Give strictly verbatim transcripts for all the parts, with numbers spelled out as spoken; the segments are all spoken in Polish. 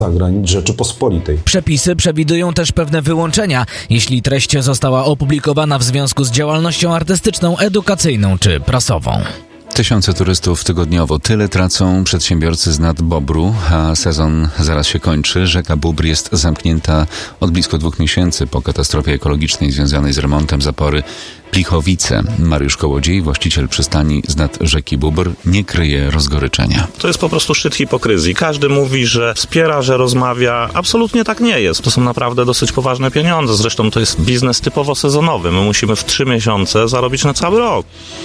granic Rzeczypospolitej. Przepisy przewidują też pewne wyłączenia, jeśli treść została opublikowana w związku z działalnością artystyczną, edukacyjną czy prasową. Tysiące turystów tygodniowo. Tyle tracą przedsiębiorcy z nad Bobru, a sezon zaraz się kończy. Rzeka Bóbr jest zamknięta od blisko dwóch miesięcy po katastrofie ekologicznej związanej z remontem zapory Plichowice. Mariusz Kołodziej, właściciel przystani z nad rzeki Bóbr, nie kryje rozgoryczenia. To jest po prostu szczyt hipokryzji. Każdy mówi, że wspiera, że rozmawia. Absolutnie tak nie jest. To są naprawdę dosyć poważne pieniądze. Zresztą to jest biznes typowo sezonowy. My musimy w trzy miesiące zarobić na cały rok.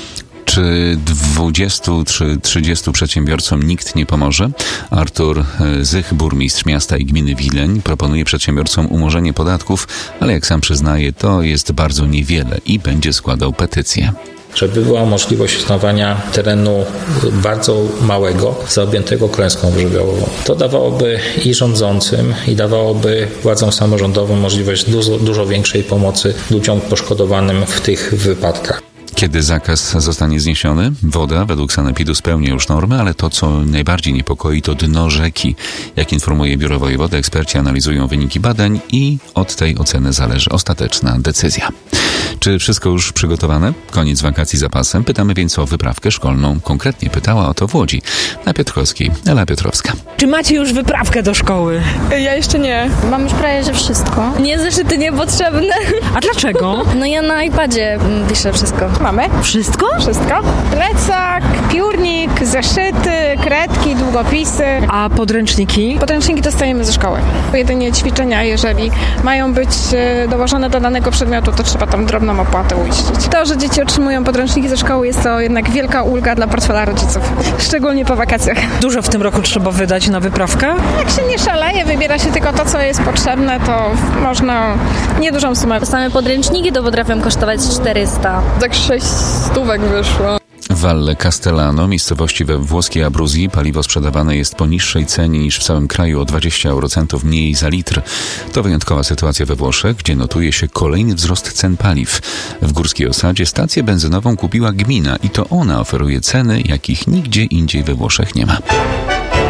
Czy dwudziestu czy trzydziestu przedsiębiorcom nikt nie pomoże? Artur Zych, burmistrz miasta i gminy Wileń, proponuje przedsiębiorcom umorzenie podatków, ale jak sam przyznaje, to jest bardzo niewiele i będzie składał petycję. Żeby była możliwość uznawania terenu bardzo małego, zaobjętego klęską żywiołową. To dawałoby i rządzącym, i dawałoby władzom samorządowym możliwość dużo, dużo większej pomocy ludziom poszkodowanym w tych wypadkach. Kiedy zakaz zostanie zniesiony? Woda według sanepidu spełnia już normy, ale to, co najbardziej niepokoi, to dno rzeki. Jak informuje Biuro Wojewody, eksperci analizują wyniki badań i od tej oceny zależy ostateczna decyzja. Czy wszystko już przygotowane? Koniec wakacji za pasem. Pytamy więc o wyprawkę szkolną. Konkretnie pytała o to w Łodzi. Na Piotrkowskiej, Ela Piotrowska. Czy macie już wyprawkę do szkoły? Ja jeszcze nie. Mam już prawie, że wszystko. Nie, zeszyty niepotrzebne. A dlaczego? No ja na iPadzie piszę wszystko. Mamy? Wszystko? Wszystko. Plecak, piórnik, zeszyty, kredki, długopisy. A podręczniki? Podręczniki dostajemy ze szkoły. Jedynie ćwiczenia, jeżeli mają być dołożone do danego przedmiotu, to trzeba tam drobną opłatę uiścić. To, że dzieci otrzymują podręczniki ze szkoły, jest to jednak wielka ulga dla portfela rodziców. Szczególnie po wakacjach. Dużo w tym roku trzeba wydać na wyprawkę? Jak się nie szaleje, wybiera się tylko to, co jest potrzebne, to można niedużą sumę. Same podręczniki to potrafią kosztować czterysta. Tak sześć stówek wyszło. W Valle Castellano, miejscowości we włoskiej Abruzji, paliwo sprzedawane jest po niższej cenie niż w całym kraju, o dwadzieścia eurocentów mniej za litr. To wyjątkowa sytuacja we Włoszech, gdzie notuje się kolejny wzrost cen paliw. W Górskiej Osadzie stację benzynową kupiła gmina i to ona oferuje ceny, jakich nigdzie indziej we Włoszech nie ma.